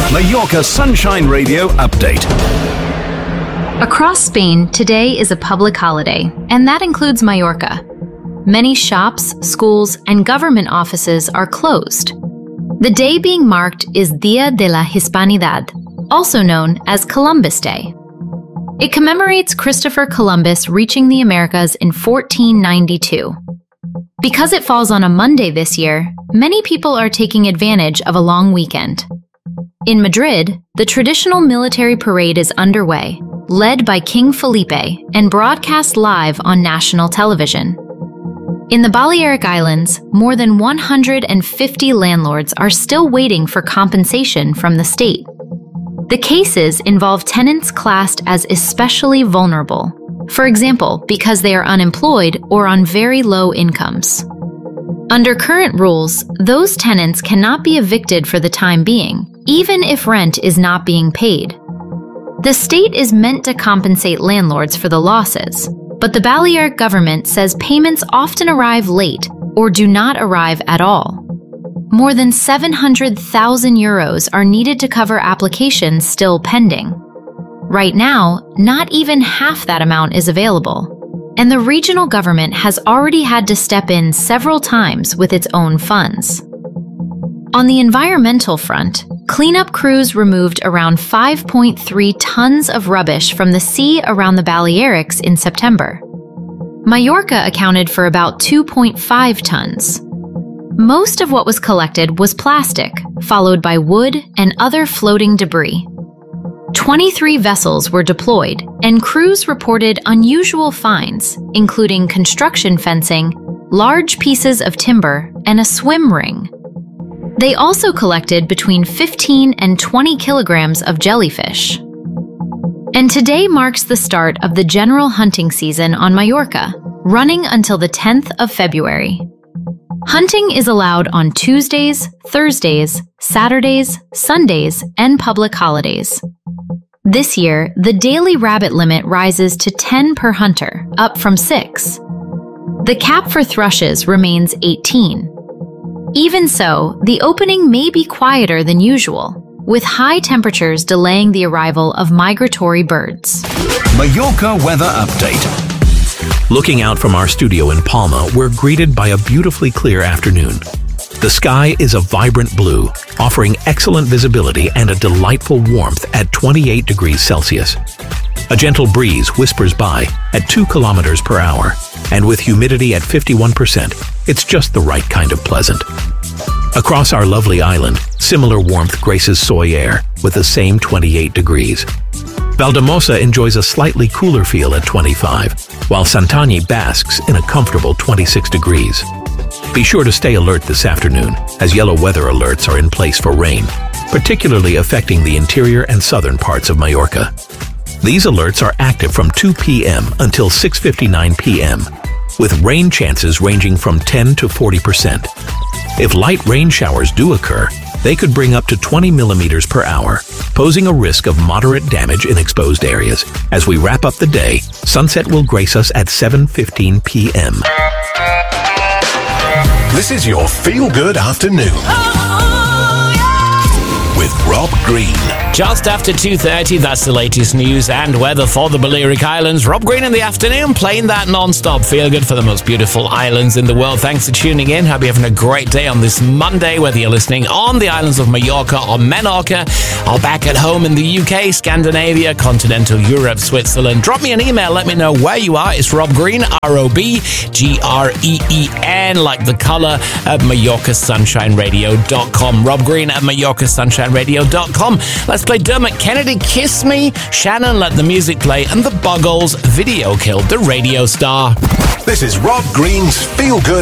Mallorca Sunshine Radio update. Across Spain, today is a public holiday, and that includes Mallorca. Many shops, schools, and government offices are closed. The day being marked is Día de la Hispanidad, also known as Columbus Day. It commemorates Christopher Columbus reaching the Americas in 1492. Because it falls on a Monday this year, many people are taking advantage of a long weekend. In Madrid, the traditional military parade is underway, led by King Felipe and broadcast live on national television. In the Balearic Islands, more than 150 landlords are still waiting for compensation from the state. The cases involve tenants classed as especially vulnerable, for example, because they are unemployed or on very low incomes. Under current rules, those tenants cannot be evicted for the time being, even if rent is not being paid. The state is meant to compensate landlords for the losses, but the Balearic government says payments often arrive late or do not arrive at all. More than 700,000 euros are needed to cover applications still pending. Right now, not even half that amount is available, and the regional government has already had to step in several times with its own funds. On the environmental front, cleanup crews removed around 5.3 tons of rubbish from the sea around the Balearics in September. Mallorca accounted for about 2.5 tons. Most of what was collected was plastic, followed by wood and other floating debris. 23 vessels were deployed, and crews reported unusual finds, including construction fencing, large pieces of timber, and a swim ring. They also collected between 15 and 20 kilograms of jellyfish. And today marks the start of the general hunting season on Mallorca, running until the 10th of February. Hunting is allowed on Tuesdays, Thursdays, Saturdays, Sundays, and public holidays. This year, the daily rabbit limit rises to 10 per hunter, up from 6. The cap for thrushes remains 18. Even so, the opening may be quieter than usual, with high temperatures delaying the arrival of migratory birds. Mallorca weather update. Looking out from our studio in Palma, we're greeted by a beautifully clear afternoon. The sky is a vibrant blue, offering excellent visibility and a delightful warmth at 28 degrees Celsius. A gentle breeze whispers by at 2 kilometers per hour, and with humidity at 51%, it's just the right kind of pleasant. Across our lovely island, similar warmth graces Soy Air with the same 28 degrees. Valdemosa enjoys a slightly cooler feel at 25, while Santani basks in a comfortable 26 degrees. Be sure to stay alert this afternoon, as yellow weather alerts are in place for rain, particularly affecting the interior and southern parts of Mallorca. These alerts are active from 2 p.m. until 6:59 p.m., with rain chances ranging from 10 to 40%. If light rain showers do occur, they could bring up to 20 millimeters per hour, posing a risk of moderate damage in exposed areas. As we wrap up the day, sunset will grace us at 7:15 p.m. This is your feel-good afternoon. With Rob Green. Just after 2:30, that's the latest news and weather for the Balearic Islands. Rob Green in the afternoon, playing that non-stop feel-good for the most beautiful islands in the world. Thanks for tuning in. Hope you're having a great day on this Monday, whether you're listening on the islands of Mallorca or Menorca, or back at home in the UK, Scandinavia, continental Europe, Switzerland. Drop me an email, let me know where you are. It's Rob Green, ROBGREEN, like the colour, at MallorcaSunshineRadio.com. Rob Green at MallorcaSunshineRadio.com. Let's play Dermot Kennedy, Kiss Me, Shannon, Let the Music Play, and the Buggles, Video Killed the Radio Star. This is Rob Green's Feel Good